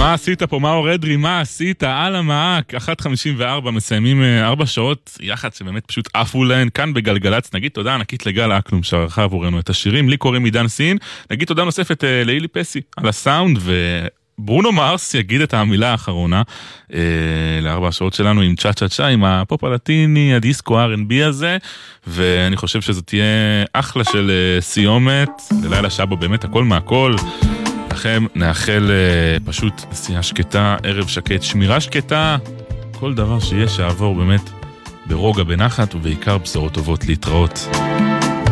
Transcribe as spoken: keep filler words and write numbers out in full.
מה עשית פה? מה אורדרי? מה עשית? על המעק, אחת חמישים וארבע, מסיימים ארבע שעות יחד שבאמת פשוט עפו להן כאן בגלגלץ. נגיד תודה ענקית לגל אקלום שערכה עבורנו את השירים. לי קוראים עידן סין. נגיד תודה נוספת לאילי פסי על הסאונד, וברונו מרס יגיד את המילה האחרונה אה, לארבע השעות שלנו עם צ'ה צ'ה צ'ה, עם הפופ הלטיני, הדיסקו אר אנד בי הזה, ואני חושב שזאת תהיה אחלה של אה, סיומת ללילה שבו באמת הכל מהכל. לכם נאחל uh, פשוט נסיעה שקטה, ערב שקט, שמירה שקטה, כל דבר שיש שעבור באמת ברוגע, בנחת, ובעיקר בשורות טובות להתראות.